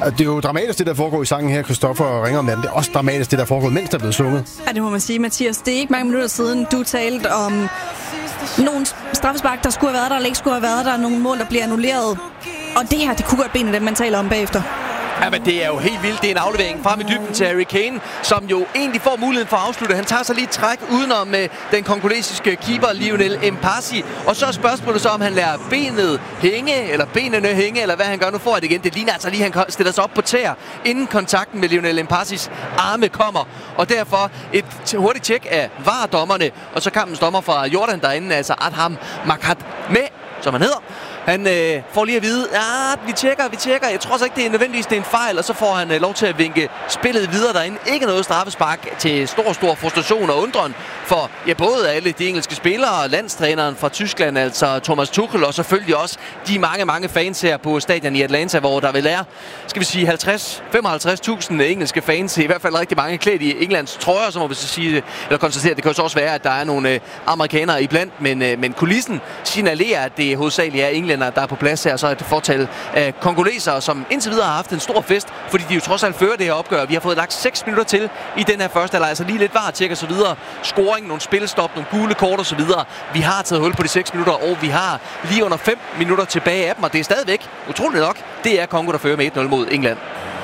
Det er jo dramatisk, det der foregår i sangen her, Christoffer ringer om natten. Det er også dramatisk, det der foregår, mens der er blevet sunget. Ja, det må man sige, Mathias. Det er ikke mange minutter siden, du talte om nogle straffespark, der skulle have været der, eller ikke skulle have været der, nogle mål, der bliver annulleret. Og det her, det kunne godt blive en af dem, man taler om bagefter. Ja, men det er jo helt vildt. Det er en aflevering frem i dybden til Harry Kane, som jo egentlig får muligheden for at afslutte. Han tager sig lige et træk udenom den kongolesiske keeper Lionel Mpasi. Og så er spørgsmålet så, om han lader benet hænge, eller benene hænge, eller hvad han gør. Nu får det igen. Det ligner altså lige, han stiller sig op på tæer, inden kontakten med Lionel Mpasis arme kommer. Og derfor et hurtigt tjek af VAR-dommerne, og så kampens dommer fra Jordan derinde, altså Adham Makat med, som han hedder. Han får lige at vide, vi tjekker. Jeg tror så ikke, det er nødvendigvis, det er en fejl. Og så får han lov til at vinke spillet videre derinde. Ikke noget straffespark til stor frustration og undren for både alle de engelske spillere og landstræneren fra Tyskland, altså Thomas Tuchel, og selvfølgelig også de mange fans her på stadion i Atlanta, hvor der vil er, skal vi sige, 55.000 engelske fans, i hvert fald rigtig mange klædt i Englands trøjer, så må vi så sige, eller konstatere, det kan jo så også være, at der er nogle amerikanere iblandt, men kulissen signalerer, at det hovedsageligt er englænder, der er på plads her, så et fortal af kongolesere, som indtil videre har haft en stor fest, fordi de jo trods alt fører det her opgør. Vi har fået lagt 6 minutter til i den her første halvleg, altså lige lidt VAR-tjek og så videre. Scoring, nogle spilstop, nogle gule kort og så videre. Vi har taget hul på de 6 minutter, og vi har lige under 5 minutter tilbage af dem, og det er stadigvæk, utroligt nok, det er Kongo, der fører med 1-0 mod England.